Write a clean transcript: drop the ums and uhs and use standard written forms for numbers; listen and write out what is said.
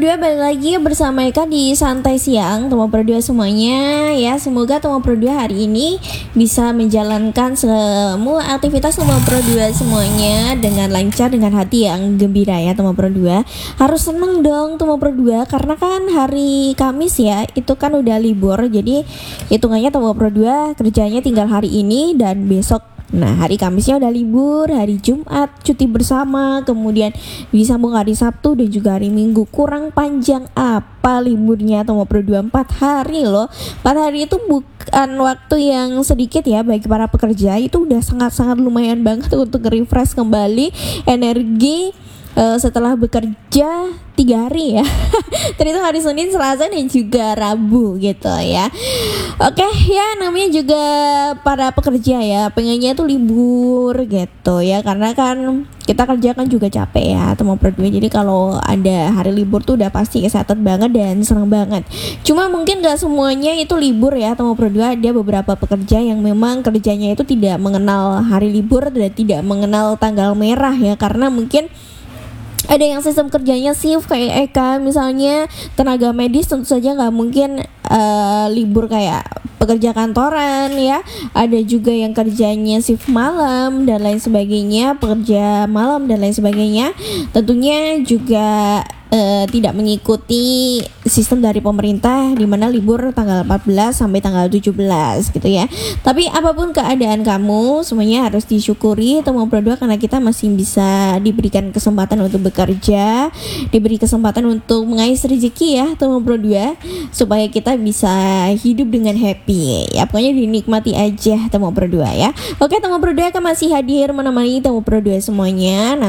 Pro 2 balik lagi bersama Eka di Santai Siang. Teman Pro 2 semuanya ya, semoga teman Pro 2 hari ini bisa menjalankan semua aktivitas teman Pro 2 semuanya dengan lancar, dengan hati yang gembira ya teman Pro 2. Harus seneng dong teman Pro 2 karena kan hari Kamis ya, itu kan udah libur. Jadi hitungannya teman Pro 2 kerjanya tinggal hari ini dan besok. Nah, hari Kamisnya udah libur, hari Jumat cuti bersama, kemudian disambung hari Sabtu dan juga hari Minggu. Kurang panjang apa liburnya teman Pro 2? 4 hari loh. 4 hari itu bukan waktu yang sedikit ya bagi para pekerja. Itu udah sangat-sangat lumayan banget untuk refresh kembali energi setelah bekerja 3 hari ya. Terhitung hari Senin, Selasa dan juga Rabu gitu ya. Oke ya, namanya juga para pekerja ya, pengennya tuh libur gitu ya, karena kan kita kerja kan juga capek ya teman Pro 2. Jadi kalau ada hari libur tuh udah pasti excited banget dan senang banget. Cuma mungkin gak semuanya itu libur ya teman Pro 2. Ada beberapa pekerja yang memang kerjanya itu tidak mengenal hari libur dan tidak mengenal tanggal merah ya, karena mungkin ada yang sistem kerjanya shift kayak Eka misalnya, tenaga medis tentu saja nggak mungkin libur kayak pekerja kantoran ya. Ada juga yang kerjanya shift malam dan lain sebagainya, pekerja malam dan lain sebagainya. Tentunya juga tidak mengikuti sistem dari pemerintah di mana libur tanggal 14 sampai tanggal 17 gitu ya. Tapi apapun keadaan kamu, semuanya harus disyukuri teman Pro 2 karena kita masih bisa diberikan kesempatan untuk bekerja, diberi kesempatan untuk mengais rezeki ya teman Pro 2, supaya kita bisa hidup dengan happy. Ya pokoknya dinikmati aja teman Pro 2 ya. Oke, teman Pro 2 akan masih hadir menemani teman Pro 2 semuanya.